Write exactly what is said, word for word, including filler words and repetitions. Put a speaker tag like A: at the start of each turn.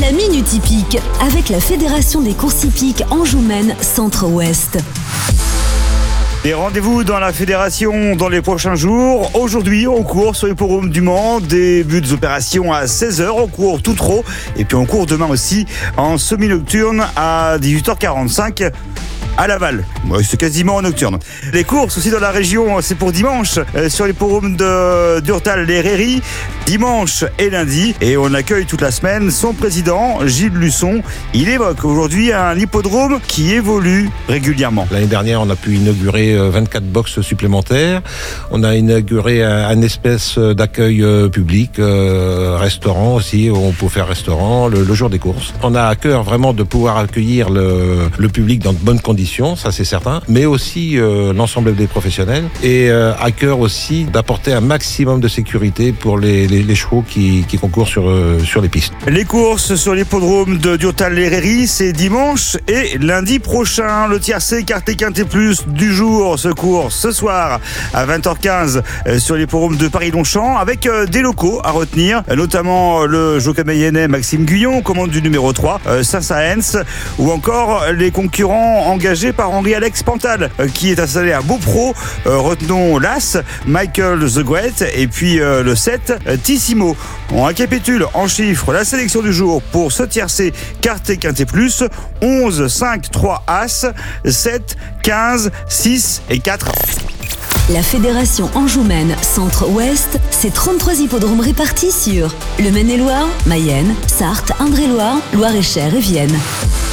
A: La Minute Hippique avec la Fédération des courses hippiques Anjou-Maine Centre-Ouest.
B: Et rendez-vous dans la fédération dans les prochains jours. Aujourd'hui, on court sur l'hippodrome du Mans. Début des opérations à seize heures. On court tout trop. Et puis on court demain aussi en semi-nocturne à dix-huit heures quarante-cinq. À Laval, ouais, c'est quasiment en nocturne. Les courses aussi dans la région, c'est pour dimanche euh, sur l'hippodrome de d'Urtal-les-Rairies, dimanche et lundi. Et on accueille toute la semaine son président, Gilles Luçon. Il évoque aujourd'hui un hippodrome qui évolue régulièrement.
C: L'année dernière, on a pu inaugurer vingt-quatre boxes supplémentaires. On a inauguré un, un espèce d'accueil public, euh, restaurant aussi, où on peut faire restaurant le, le jour des courses. On a à cœur vraiment de pouvoir accueillir le, le public dans de bonnes conditions. Ça c'est certain, mais aussi euh, l'ensemble des professionnels et euh, à cœur aussi d'apporter un maximum de sécurité pour les, les, les chevaux qui, qui concourent sur, euh, sur les pistes.
B: Les courses sur l'hippodrome de d'Urtal-les-Rairies, c'est dimanche et lundi prochain. Le tiercé Quarté Quinté Plus du jour se court ce soir à vingt heures quinze sur l'hippodrome de Paris-Longchamp avec euh, des locaux à retenir, notamment le jockey mayennais Maxime Guyon, commande du numéro trois, euh, Saint-Saëns, ou encore les concurrents engagés par Henri-Alex Pantal euh, qui est installé à Beaupro. Euh, retenons l'As, Michael The Great et puis euh, le sept, euh, Tissimo. On récapitule en chiffres la sélection du jour pour ce tiercé Quarté Quinté Plus: onze, cinq, trois As, sept, quinze, six et quatre.
A: La Fédération Anjou-Maine Centre-Ouest, c'est trente-trois hippodromes répartis sur le Maine-et-Loire, Mayenne, Sarthe, Indre-et-Loire, Loire-et-Cher et Vienne.